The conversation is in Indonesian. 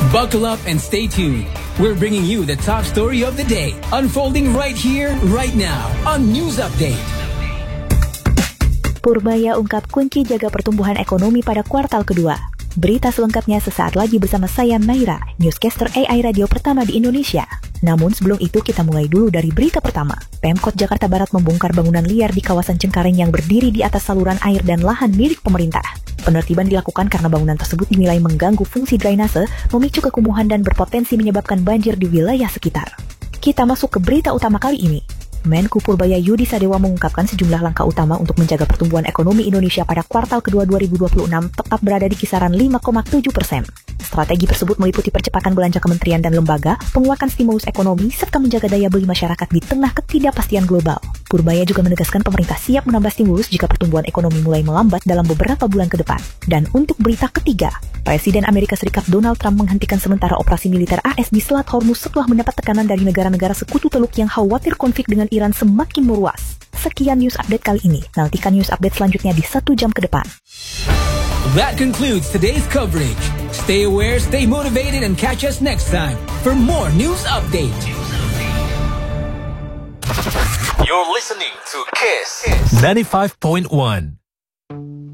Buckle up and stay tuned. We're bringing you the top story of the day, unfolding right here, right now, on News Update. Purbaya ungkap kunci jaga pertumbuhan ekonomi pada kuartal kedua. Berita selengkapnya sesaat lagi bersama saya Naira, newscaster AI radio pertama di Indonesia. Namun sebelum itu kita mulai dulu dari berita pertama. Pemkot Jakarta Barat membongkar bangunan liar di kawasan Cengkareng yang berdiri di atas saluran air dan lahan milik pemerintah. Penertiban dilakukan karena bangunan tersebut dinilai mengganggu fungsi drainase, memicu kekumuhan dan berpotensi menyebabkan banjir di wilayah sekitar. Kita masuk ke berita utama kali ini. Menku Purbaya Yudi Sadewa mengungkapkan sejumlah langkah utama untuk menjaga pertumbuhan ekonomi Indonesia pada kuartal kedua 2026 tetap berada di kisaran 5,7%. Strategi tersebut meliputi percepatan belanja kementerian dan lembaga, penguatan stimulus ekonomi, serta menjaga daya beli masyarakat di tengah ketidakpastian global. Purbaya juga menegaskan pemerintah siap menambah stimulus jika pertumbuhan ekonomi mulai melambat dalam beberapa bulan ke depan. Dan untuk berita ketiga, Presiden Amerika Serikat Donald Trump menghentikan sementara operasi militer AS di Selat Hormuz setelah mendapat tekanan dari negara-negara sekutu Teluk yang khawatir konflik dengan Iran semakin meluas. Sekian news update kali ini. Nantikan news update selanjutnya di 1 jam ke depan. That concludes today's coverage. Stay aware, stay motivated, and catch us next time for more News Update. You're listening to Kiss 95.1.